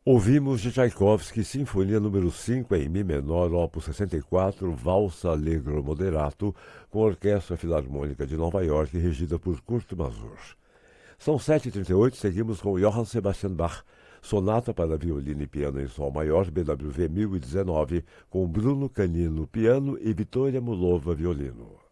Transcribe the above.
Ouvimos de Tchaikovsky Sinfonia número 5 em Mi menor, opus 64, Valsa Allegro Moderato, com a Orquestra Filarmônica de Nova York, regida por Kurt Masur. São 7h38, seguimos com Johann Sebastian Bach, Sonata para Violino e Piano em Sol Maior, BWV 1019, com Bruno Canino, piano e Vitória Mulova, violino.